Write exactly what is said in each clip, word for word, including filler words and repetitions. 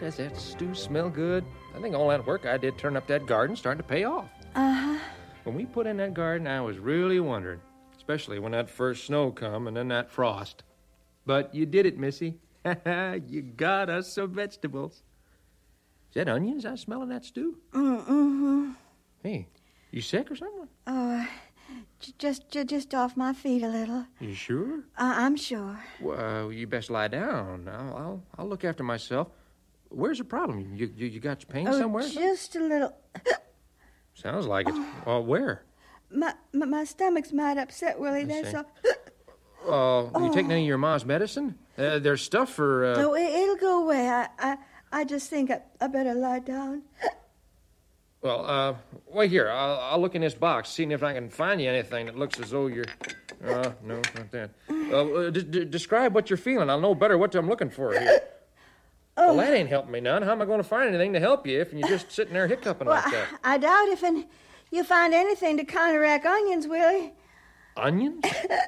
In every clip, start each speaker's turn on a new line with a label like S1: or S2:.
S1: does that stew smell good? I think all that work I did turn up that garden starting to pay off.
S2: Uh-huh.
S1: When we put in that garden, I was really wondering, especially when that first snow come and then that frost. But you did it, Missy. You got us some vegetables. Is that onions I smell in that stew?
S2: Mm-hmm.
S1: Hey, you sick or something?
S2: Oh, j- just j- just off my feet a little.
S1: You sure?
S2: Uh, I'm sure.
S1: Well, you best lie down. I'll, I'll, I'll look after myself. Where's the problem? You, you, you got pain
S2: oh,
S1: somewhere?
S2: Just a little.
S1: Sounds like it. Oh, where?
S2: My, my my stomach's might upset, Willie.
S1: I
S2: That's
S1: see.
S2: all.
S1: Uh,
S2: Oh.
S1: you take any of your mom's medicine? Uh, there's stuff for... Uh...
S2: Oh, it, it'll go away. I I, I just think I, I better lie down.
S1: Well, uh, wait here. I'll, I'll look in this box, seeing if I can find you anything that looks as though you're... Uh, no, not that. Uh, d- d- describe what you're feeling. I'll know better what I'm looking for here.
S2: Oh.
S1: Well, that ain't helping me none. How am I going to find anything to help you if you're just sitting there hiccuping
S2: Well,
S1: like that?
S2: I, I doubt if an, you find anything to counteract onions, Willie.
S1: Onions?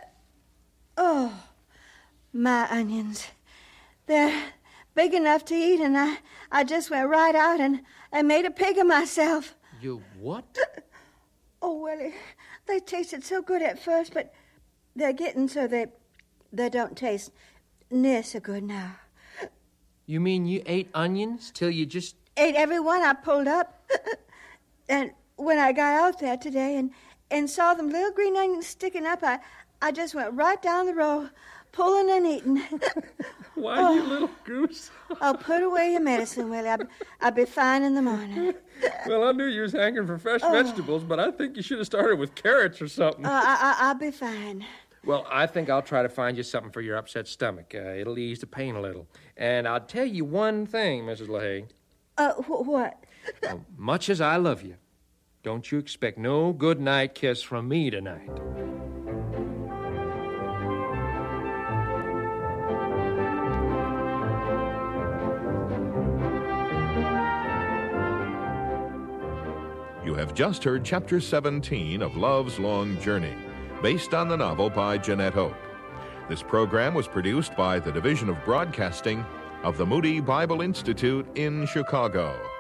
S2: Oh, my onions. They're big enough to eat, and I, I just went right out and, and made a pig of myself.
S1: You what?
S2: Oh, Willie, they tasted so good at first, but they're getting so they they don't taste near so good now.
S1: You mean you ate onions till you just...
S2: Ate every one I pulled up. And when I got out there today and, and saw them little green onions sticking up, I, I just went right down the row, pulling and eating.
S1: Why,
S2: Oh.
S1: you little goose?
S2: Oh, put away your medicine, Willie. I'll, I'll be fine in the morning.
S1: Well, I knew you was hankering for fresh
S2: Oh.
S1: vegetables, but I think you should have started with carrots or something.
S2: Uh, I, I, I'll be fine.
S1: Well, I think I'll try to find you something for your upset stomach. Uh, it'll ease the pain a little. And I'll tell you one thing, Missus LaHaye.
S2: Uh, wh- what?
S1: Uh, much as I love you, don't you expect no good night kiss from me tonight.
S3: You have just heard Chapter seventeen of Love's Long Journey, based on the novel by Jeanette Hope. This program was produced by the Division of Broadcasting of the Moody Bible Institute in Chicago.